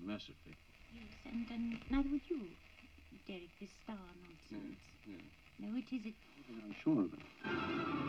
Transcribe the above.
mess of people. Yes, and neither would you, Derek, this star nonsense. Yeah. No, it isn't. I'm sure of it.